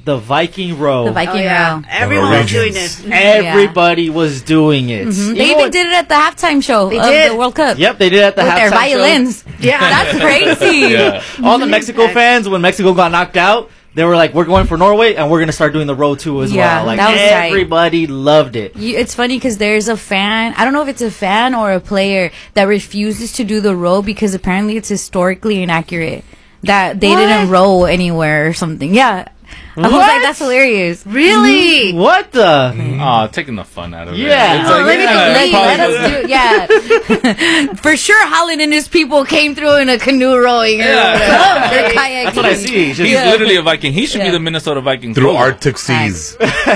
the Viking row. The Viking row. Everyone was doing this. Everybody was doing it. They even did it at the halftime show of the World Cup. Yep, they did it at the halftime show. With their violins. Yeah. That's crazy. All the Mexico fans, when Mexico got knocked out, they were like, we're going for Norway, and we're going to start doing the row too as well. Like, that was everybody loved it. It's funny because there's a fan, I don't know if it's a fan or a player, that refuses to do the row because apparently it's historically inaccurate. That they didn't row anywhere or something. Yeah. I was like, that's hilarious. Really? What the? Taking the fun out of it. Yeah. It's Let us do it. Yeah. For sure, Holland and his people came through in a canoe rowing. They're kayaking. That's what I see. He's literally a Viking. He should be the Minnesota Vikings. Through Arctic seas.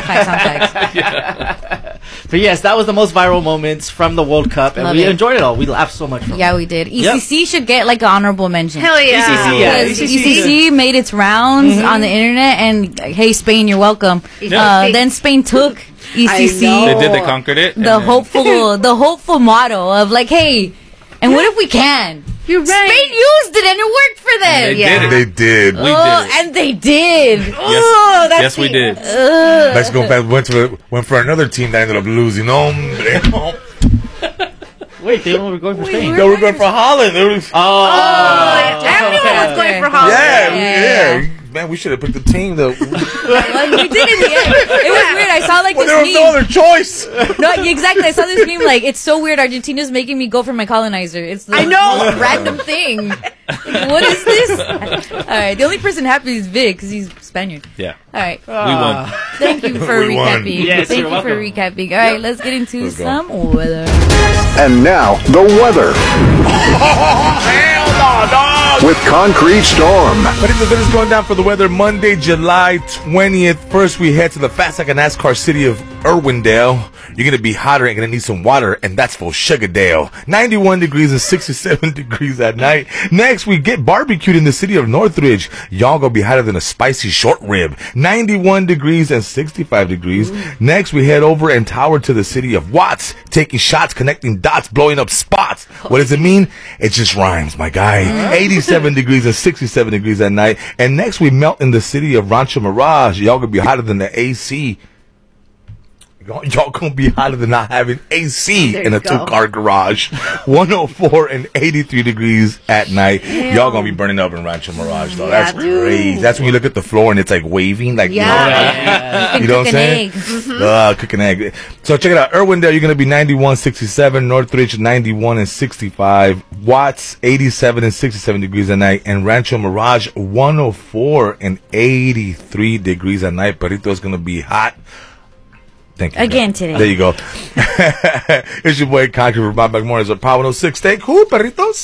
But yes, that was the most viral moments from the World Cup, and we enjoyed it all. We laughed so much from it. We did. ECC should get like an honorable mention. Hell yeah. ECC, yeah. ECC made its rounds on the internet, and hey, Spain, you're welcome. Then Spain took ECC. They did. They conquered it. The hopeful motto of like, hey, and what if we can? You're right. Spain used it and it worked for them. They did. We did. And they did. Yes, we did. Mexico fans went for another team that ended up losing. Wait, they were going for Spain. They were going for Holland. Everyone was going for Holland. Yeah. Man, we should have picked the team that. We did in the end. It was weird. I saw like this there was meme. no other choice. No, exactly. I saw this meme. Like, it's so weird. Argentina's making me go for my colonizer. It's the most random thing. What is this? All right. The only person happy is Vic because he's Spaniard. Yeah. All right. We won. Thank you for We won. recapping. Yes, Thank you're you for welcome. recapping. All right. Let's get into some weather. And now, the weather. Hell no, dog. With Concrete Storm. But the weather's going down for the weather Monday, July 20th. First, we head to the Fast Like a NASCAR city of Irwindale. You're going to be hotter and going to need some water, and that's for Sugardale. 91 degrees and 67 degrees at night. Next, we get barbecued in the city of Northridge. Y'all going to be hotter than a spicy short rib. 91 degrees and 65 degrees. Next, we head over and tower to the city of Watts, taking shots, connecting dots, blowing up spots. What does it mean? It just rhymes, my guy. 87 degrees and 67 degrees at night. And next, we melt in the city of Rancho Mirage. Y'all going to be hotter than the AC. Y'all gonna be hotter than not having AC in a two-car garage. 104 and 83 degrees at night. Damn. Y'all gonna be burning up in Rancho Mirage, though. That's crazy. That's when you look at the floor and it's like waving, like you know what I'm saying? Cook an egg. So check it out. Irwindale, you're gonna be 91, 67. Northridge, 91 and 65. Watts, 87 and 67 degrees at night. And Rancho Mirage, 104 and 83 degrees at night. Perrito's gonna be hot. Thank you. Again today. There you go. It's your boy Concrete for Bob Back Mornings on Power 106. Stay cool, perritos.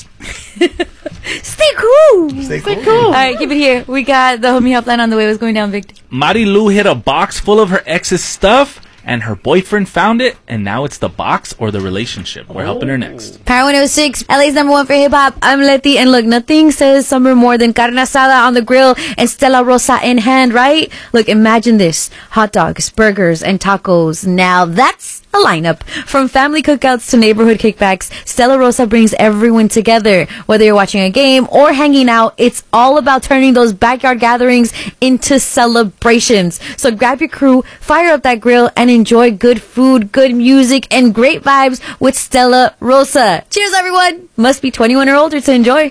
Stay cool. Stay cool. All right, keep it here. We got the homie helpline on the way. What's going down, Victor? Marilu hit a box full of her ex's stuff, and her boyfriend found it, and now it's the box or the relationship. We're helping her next. Power 106, LA's number one for hip hop. I'm Letty, and look, nothing says summer more than carne asada on the grill and Stella Rosa in hand, right? Look, imagine this: hot dogs, burgers, and tacos. Now that's a lineup. From family cookouts to neighborhood kickbacks, Stella Rosa brings everyone together. Whether you're watching a game or hanging out, it's all about turning those backyard gatherings into celebrations. So grab your crew, fire up that grill, and enjoy good food, good music, and great vibes with Stella Rosa. Cheers, everyone! Must be 21 or older to enjoy.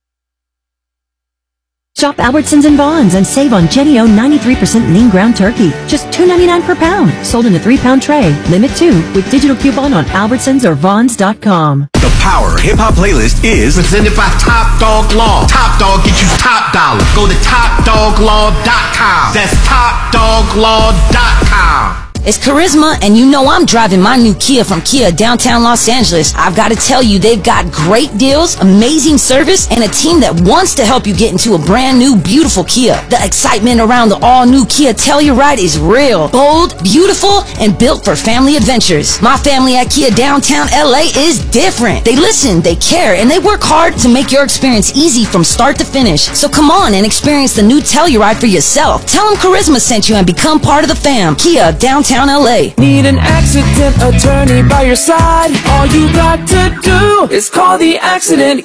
Shop Albertsons and Vons and save on Jenny-O 93% lean ground turkey. Just $2.99 per pound. Sold in a 3-pound tray. Limit 2 with digital coupon on Albertsons or Vons.com. The Power Hip Hop Playlist is presented by Top Dog Law. Top Dog gets you top dollar. Go to TopDogLaw.com. That's TopDogLaw.com. It's Charisma, and you know I'm driving my new Kia from Kia downtown Los Angeles. I've got to tell you, they've got great deals, amazing service, and a team that wants to help you get into a brand new, beautiful Kia. The excitement around the all-new Kia Telluride is real. Bold, beautiful, and built for family adventures. My family at Kia downtown LA is different. They listen, they care, and they work hard to make your experience easy from start to finish. So come on and experience the new Telluride for yourself. Tell them Charisma sent you and become part of the fam. Kia downtown LA. Need an accident attorney by your side? All you got to do is call the accident